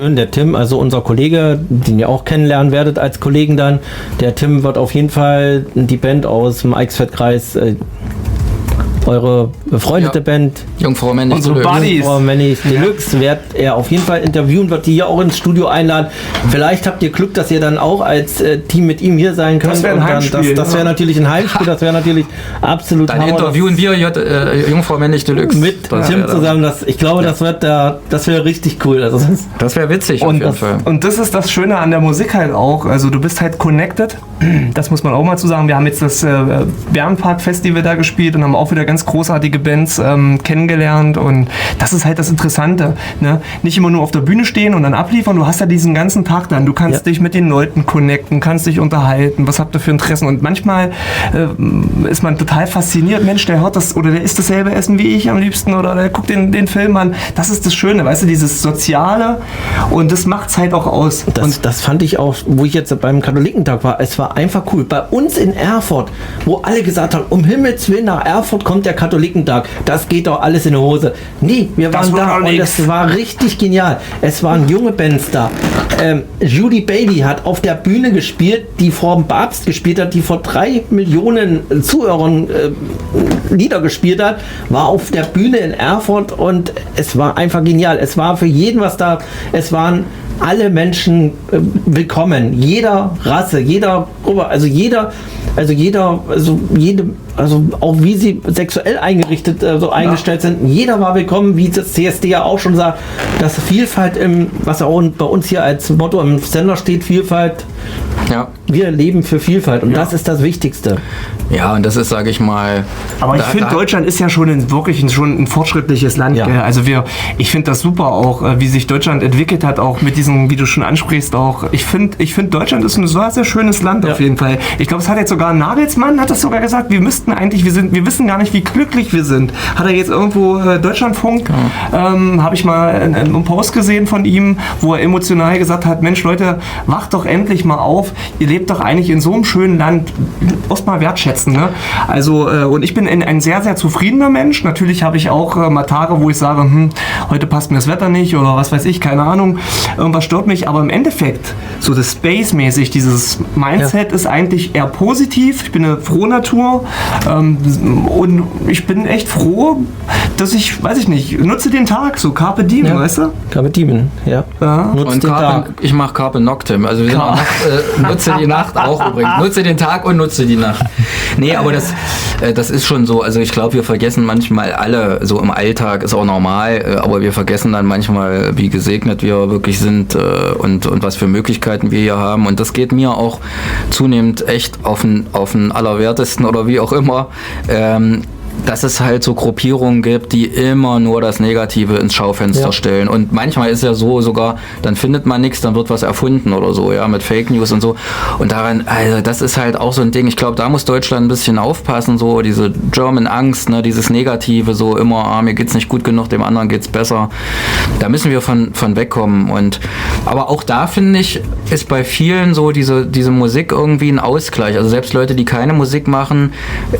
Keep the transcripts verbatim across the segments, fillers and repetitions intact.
Der Tim, also unser Kollege, den ihr auch kennenlernen werdet als Kollegen dann, der Tim wird auf jeden Fall die Band aus dem Eichsfeld-Kreis, äh, eure befreundete ja. Band, Jungfrau Männlich Deluxe, Jungfrau Männlich Deluxe, wird er auf jeden Fall interviewen, wird die hier auch ins Studio einladen. Vielleicht habt ihr Glück, dass ihr dann auch als äh, Team mit ihm hier sein könnt. Das wäre ein Heimspiel. Das, das wäre natürlich ein Heimspiel, das wäre natürlich absolut Dann Hammer, interviewen wir J, äh, Jungfrau Männlich Deluxe. Mit das Tim zusammen. Das, ich glaube, ja. das wird da, das wäre richtig cool. Also das das wäre witzig und auf jeden das, Fall. Und das ist das Schöne an der Musik halt auch. Also du bist halt connected. Das muss man auch mal zu sagen. Wir haben jetzt das äh, Bärenpark-Festival da gespielt und haben auch wieder ganz großartige Bands ähm, kennengelernt. Und das ist halt das Interessante. Ne? Nicht immer nur auf der Bühne stehen und dann abliefern. Du hast ja diesen ganzen Tag dann. Du kannst ja. dich mit den Leuten connecten, kannst dich unterhalten. Was habt ihr für Interessen? Und manchmal äh, ist man total fasziniert. Mensch, der hört das oder der isst dasselbe Essen wie ich am liebsten oder der guckt den, den Film an. Das ist das Schöne, weißt du, dieses Soziale. Und das macht es halt auch aus. Das, und das fand ich auch, wo ich jetzt beim Katholikentag war. Es war einfach cool. Bei uns in Erfurt, wo alle gesagt haben, um Himmels Willen, nach Erfurt kommt der Katholikentag. Das geht doch alles in die Hose. Nee, wir waren da und es war richtig genial. Es waren junge Bands da. Ähm, Judy Bailey hat auf der Bühne gespielt, die vor dem Papst gespielt hat, die vor drei Millionen Zuhörern äh, Lieder gespielt hat, war auf der Bühne in Erfurt und es war einfach genial. Es war für jeden was da. Es waren alle Menschen äh, willkommen, jeder Rasse, jeder Gruppe, also jeder, also jeder, also jede, also auch wie sie sexuell eingerichtet, äh, so eingestellt sind, jeder war willkommen, wie das C S D ja auch schon sagt, dass Vielfalt im, was auch bei uns hier als Motto im Sender steht, Vielfalt, ja. Wir leben für Vielfalt und ja. das ist das Wichtigste. Ja, und das ist, sage ich mal... Aber ich finde, Deutschland ist ja schon ein, wirklich ein, schon ein fortschrittliches Land. Ja. Also wir, ich finde das super auch, wie sich Deutschland entwickelt hat, auch mit diesem, wie du schon ansprichst, auch. Ich finde, ich finde Deutschland ist ein sehr, sehr schönes Land ja. auf jeden Fall. Ich glaube, es hat jetzt sogar Nagelsmann, hat das sogar gesagt, wir müssten eigentlich, wir sind, wir wissen gar nicht, wie glücklich wir sind. Hat er jetzt irgendwo äh, Deutschlandfunk, ja. ähm, habe ich mal einen, einen Post gesehen von ihm, wo er emotional gesagt hat, Mensch Leute, wacht doch endlich mal auf, ihr lebt doch eigentlich in so einem schönen Land, muss mal wertschätzen. Ne? Also, äh, und ich bin ein, ein sehr, sehr zufriedener Mensch. Natürlich habe ich auch äh, mal Tage, wo ich sage, hm, heute passt mir das Wetter nicht oder was weiß ich, keine Ahnung, irgendwas stört mich. Aber im Endeffekt, so das Space-mäßig, dieses Mindset ja. ist eigentlich eher positiv. Ich bin eine Frohnatur ähm, und ich bin echt froh, dass ich, weiß ich nicht, nutze den Tag, so Carpe Diem, ja. weißt du? Carpe Diem, ja. ja. Und Carpe, ich mache Carpe Noctem, also wir Car- sind auch, äh, nutze die Nacht auch übrigens. Nutze den Tag und nutze die Nacht. Nee, aber das, äh, das ist schon so, also ich glaube, wir vergessen manchmal alle, so im Alltag ist auch normal, äh, aber wir vergessen dann manchmal, wie gesegnet wir wirklich sind äh, und, und was für Möglichkeiten wir hier haben und das geht mir auch zunehmend echt auf den, auf den Allerwertesten oder wie auch immer, ähm, dass es halt so Gruppierungen gibt, die immer nur das Negative ins Schaufenster ja. stellen. Und manchmal ist ja so sogar, dann findet man nichts, dann wird was erfunden oder so, ja, mit Fake News und so. Und daran, also das ist halt auch so ein Ding, ich glaube, da muss Deutschland ein bisschen aufpassen, so diese German Angst, ne, dieses Negative, so immer, ah, mir geht's nicht gut genug, dem anderen geht's besser. Da müssen wir von, von wegkommen. Und, aber auch da, finde ich, ist bei vielen so diese, diese Musik irgendwie ein Ausgleich. Also selbst Leute, die keine Musik machen,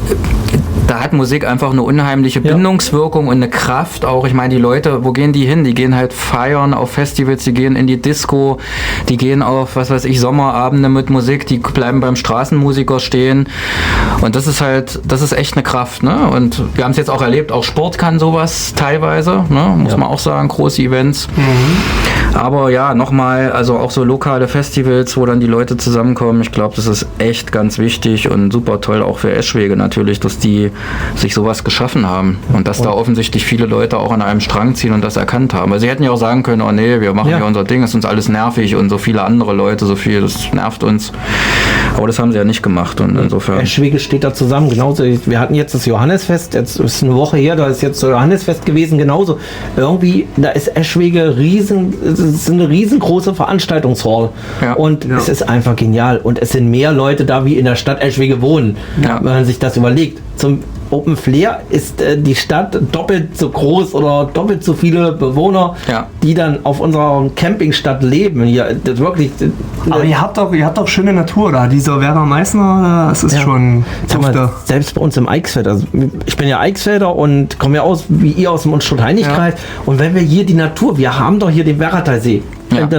da hat Musik einfach eine unheimliche Bindungswirkung und eine Kraft auch. Ich meine, die Leute, wo gehen die hin? Die gehen halt feiern auf Festivals, die gehen in die Disco, die gehen auf, was weiß ich, Sommerabende mit Musik, die bleiben beim Straßenmusiker stehen. Und das ist halt, das ist echt eine Kraft, ne? Und wir haben es jetzt auch erlebt, auch Sport kann sowas teilweise, ne? Muss ja. man auch sagen, große Events. Mhm. Aber ja, nochmal, also auch so lokale Festivals, wo dann die Leute zusammenkommen, ich glaube, das ist echt ganz wichtig und super toll auch für Eschwege natürlich, dass die sich sowas geschaffen haben und dass und da offensichtlich viele Leute auch an einem Strang ziehen und das erkannt haben. Weil sie hätten ja auch sagen können, oh nee, wir machen ja. hier unser Ding, es ist uns alles nervig und so viele andere Leute, so viel, das nervt uns. Aber das haben sie ja nicht gemacht und insofern... Eschwege steht da zusammen, genauso. Wir hatten jetzt das Johannesfest, jetzt ist eine Woche her, da ist jetzt das Johannesfest gewesen, genauso. Irgendwie, da ist Eschwege riesen, es ist eine riesengroße Veranstaltungshall ja. und ja. es ist einfach genial und es sind mehr Leute da, wie in der Stadt Eschwege wohnen, ja. wenn man sich das überlegt. Zum Open Flair ist äh, die Stadt doppelt so groß oder doppelt so viele Bewohner, ja. die dann auf unserer Campingstadt leben. Hier, das wirklich. Das, Aber ihr habt doch, ihr habt doch schöne Natur da. Dieser Werner Meißner, das ist ja. schon. Mal, selbst bei uns im Eichsfeld. Also ich bin ja Eichsfelder und komme ja aus wie ihr aus dem Unstrut-Heinig-Kreis. Ja. Und wenn wir hier die Natur, wir haben doch hier den Werratalsee. Ja.